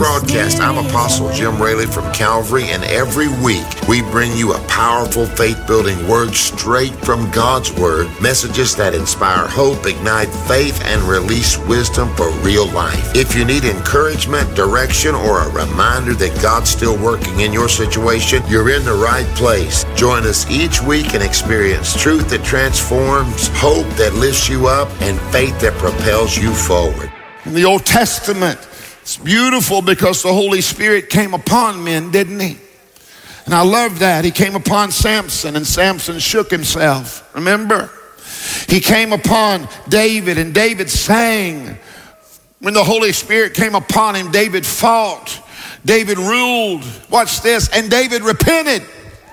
broadcast. I'm Apostle Jim Raley from Calvary, and every week we bring you a powerful faith-building word straight from God's Word, messages that inspire hope, ignite faith, and release wisdom for real life. If you need encouragement, direction, or a reminder that God's still working in your situation, you're in the right place. Join us each week and experience truth that transforms, hope that lifts you up, and faith that propels you forward. In the Old Testament, it's beautiful because the Holy Spirit came upon men, didn't he? And I love that. He came upon Samson, and Samson shook himself. Remember? He came upon David, and David sang. When the Holy Spirit came upon him, David fought. David ruled. Watch this. And David repented.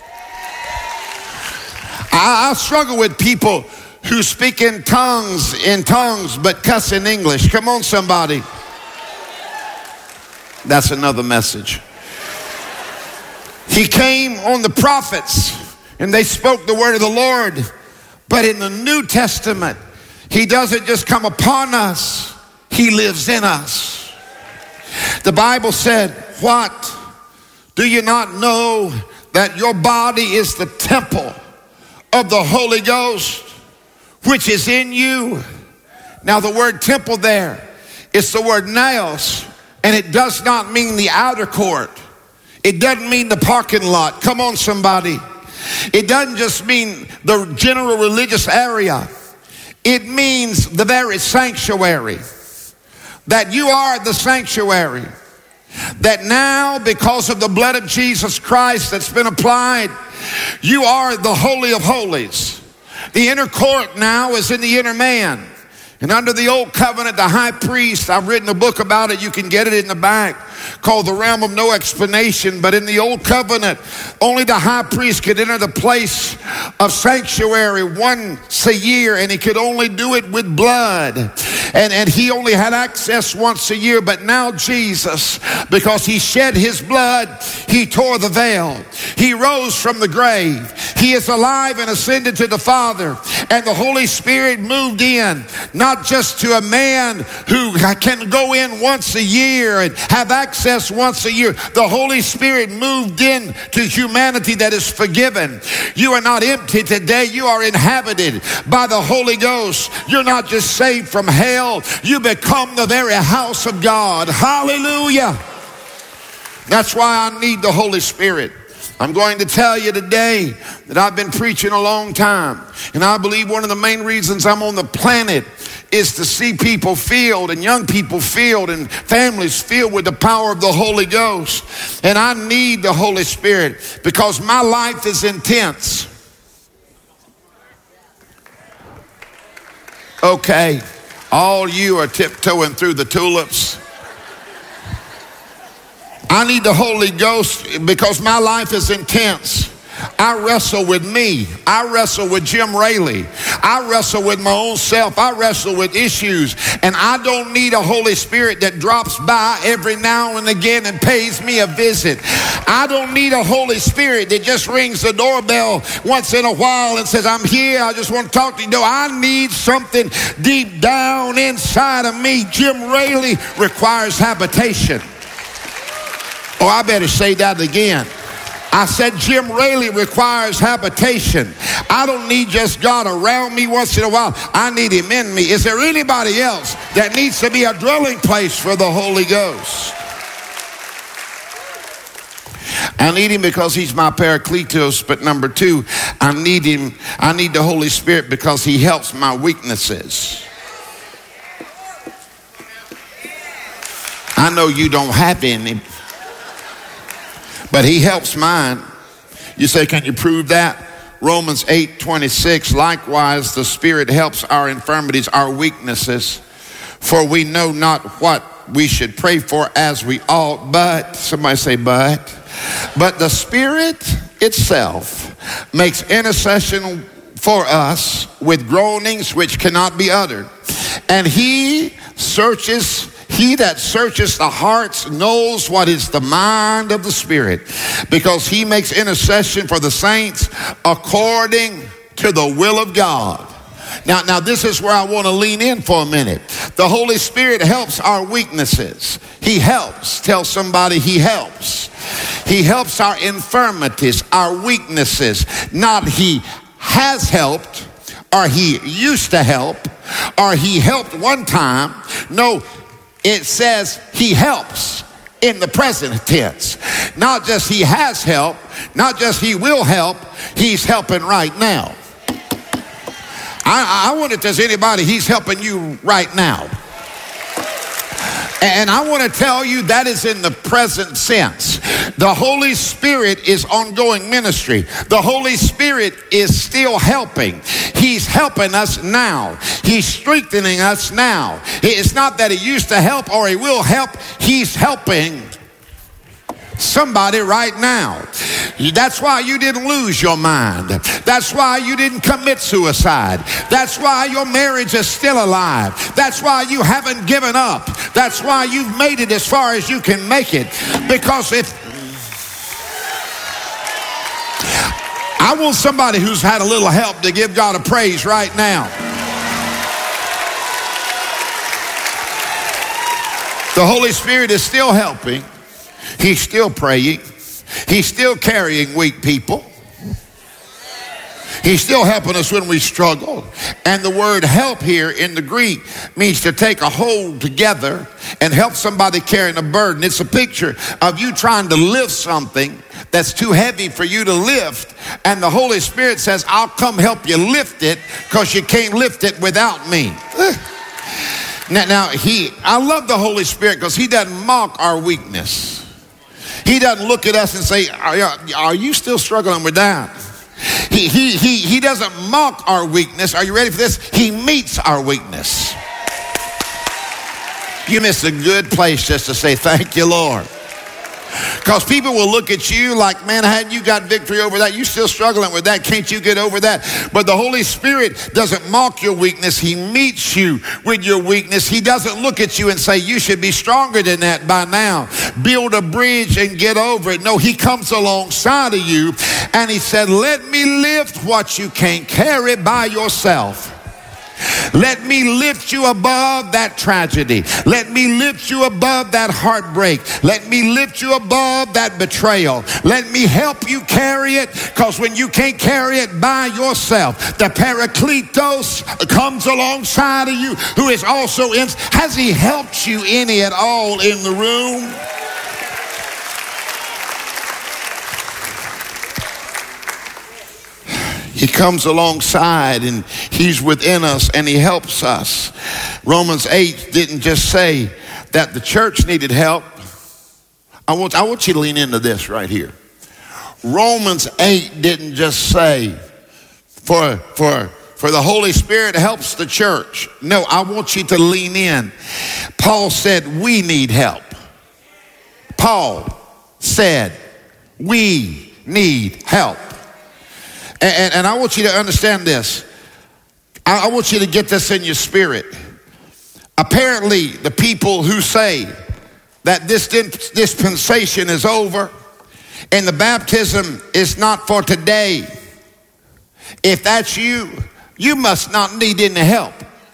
I struggle with people who speak in tongues, but cuss in English. Come on, somebody. That's another message. He came on the prophets, and they spoke the word of the Lord. But in the New Testament, he doesn't just come upon us, he lives in us. The Bible said, what? Do you not know that your body is the temple of the Holy Ghost, which is in you? Now the word temple there is the word naos, and it does not mean the outer court. It doesn't mean the parking lot. Come on, somebody. It doesn't just mean the general religious area. It means the very sanctuary. That you are the sanctuary. That now, because of the blood of Jesus Christ that's been applied, you are the Holy of Holies. The inner court now is in the inner man. And under the old covenant, the high priest, I've written a book about it, you can get it in the back, called The Realm of No Explanation. But in the old covenant, only the high priest could enter the place of sanctuary once a year, and he could only do it with blood. And he only had access once a year. But now Jesus, because he shed his blood, he tore the veil. He rose from the grave. He is alive and ascended to the Father. And the Holy Spirit moved in, not just to a man who can go in once a year and have access once a year. The Holy Spirit moved in to humanity that is forgiven. You are not empty today. You are inhabited by the Holy Ghost. You're not just saved from hell. You become the very house of God. Hallelujah. That's why I need the Holy Spirit. I'm going to tell you today that I've been preaching a long time. And I believe one of the main reasons I'm on the planet is to see people filled, and young people filled, and families filled with the power of the Holy Ghost. And I need the Holy Spirit because my life is intense. Okay, all you are tiptoeing through the tulips. I need the Holy Ghost because my life is intense. I wrestle with me. I wrestle with Jim Raley. I wrestle with my own self. I wrestle with issues. And I don't need a Holy Spirit that drops by every now and again and pays me a visit. I don't need a Holy Spirit that just rings the doorbell once in a while and says, I'm here, I just want to talk to you. No, I need something deep down inside of me. Jim Raley requires habitation. Oh, I better say that again. I said Jim Raley requires habitation. I don't need just God around me once in a while. I need him in me. Is there anybody else that needs to be a dwelling place for the Holy Ghost? I need him because he's my Parakletos, but number two, I need him. I need the Holy Spirit because he helps my weaknesses. I know you don't have any, but he helps mine. You say, can you prove that? Romans 8:26, likewise the Spirit helps our infirmities, our weaknesses, for we know not what we should pray for as we ought, but, somebody say but the Spirit itself makes intercession for us with groanings which cannot be uttered. And he that searches the hearts knows what is the mind of the Spirit, because he makes intercession for the saints according to the will of God. Now this is where I want to lean in for a minute. The Holy Spirit helps our weaknesses. He helps. Tell somebody he helps. He helps our infirmities, our weaknesses. Not he has helped, or he used to help, or he helped one time. No, it says he helps in the present tense. Not just he has helped, not just he will help, he's helping right now. I wonder if there's anybody he's helping you right now. And I want to tell you that is in the present sense. The Holy Spirit is ongoing ministry. The Holy Spirit is still helping. He's helping us now. He's strengthening us now. It's not that he used to help or he will help. He's helping somebody right now. That's why you didn't lose your mind. That's why you didn't commit suicide. That's why your marriage is still alive. That's why you haven't given up. That's why you've made it as far as you can make it. Because I want somebody who's had a little help to give God a praise right now. The Holy Spirit is still helping. He's still praying. He's still carrying weak people. He's still helping us when we struggle. And the word help here in the Greek means to take a hold together and help somebody carrying a burden. It's a picture of you trying to lift something that's too heavy for you to lift. And the Holy Spirit says, I'll come help you lift it because you can't lift it without me. Now, I love the Holy Spirit because he doesn't mock our weakness. He doesn't look at us and say, are you still struggling with that? He doesn't mock our weakness. Are you ready for this? He meets our weakness. You missed a good place just to say, thank you, Lord. Because people will look at you like, man, hadn't you got victory over that? You still struggling with that. Can't you get over that? But the Holy Spirit doesn't mock your weakness. He meets you with your weakness. He doesn't look at you and say, you should be stronger than that by now. Build a bridge and get over it. No, he comes alongside of you and he said, let me lift what you can't carry by yourself. Let me lift you above that tragedy. Let me lift you above that heartbreak. Let me lift you above that betrayal. Let me help you carry it, because when you can't carry it by yourself, the Parakletos comes alongside of you, who is also in. Has he helped you any at all in the room? He comes alongside and he's within us and he helps us. Romans 8 didn't just say that the church needed help. I want you to lean into this right here. Romans 8 didn't just say for the Holy Spirit helps the church. No, I want you to lean in. Paul said we need help. Paul said we need help. And I want you to understand this. I want you to get this in your spirit. Apparently, the people who say that this dispensation is over and the baptism is not for today, if that's you, you must not need any help.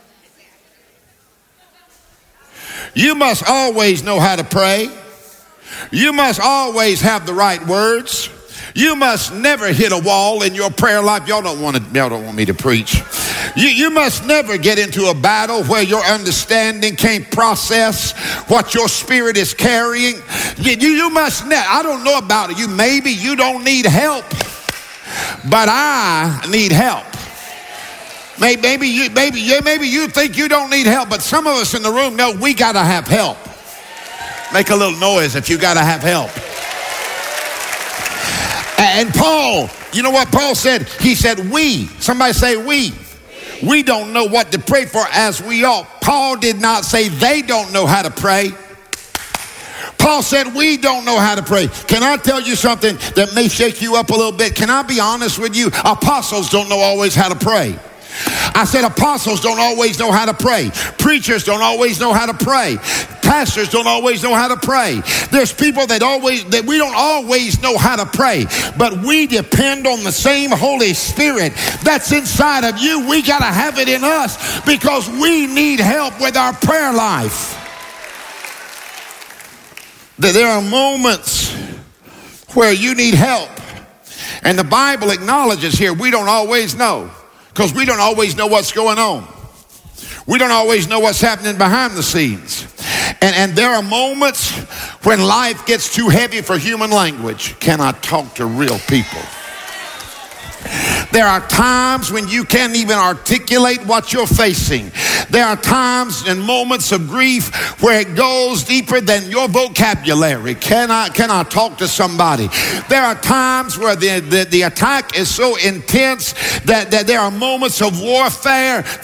You must always know how to pray. You must always have the right words. You must never hit a wall in your prayer life. Y'all don't want me to preach. You must never get into a battle where your understanding can't process what your spirit is carrying. You must never. I don't know about it. Maybe you don't need help, but I need help. Maybe you think you don't need help, but some of us in the room know we got to have help. Make a little noise if you got to have help. And Paul, you know what Paul said? He said we. Somebody say we. We don't know what to pray for as we ought. Paul did not say they don't know how to pray. Paul said we don't know how to pray. Can I tell you something that may shake you up a little bit? Can I be honest with you? Apostles don't know always how to pray. I said apostles don't always know how to pray. Preachers don't always know how to pray. pastors don't always know how to pray. There's people that we don't always know how to pray, but we depend on the same Holy Spirit that's inside of you. We got to have it in us because we need help with our prayer life. There are moments where you need help. And the Bible acknowledges here we don't always know, because we don't always know what's going on. We don't always know what's happening behind the scenes. And there are moments when life gets too heavy for human language. Can I talk to real people? There are times when you can't even articulate what you're facing. There are times and moments of grief where it goes deeper than your vocabulary. Can I talk to somebody? There are times where the attack is so intense that there are moments of warfare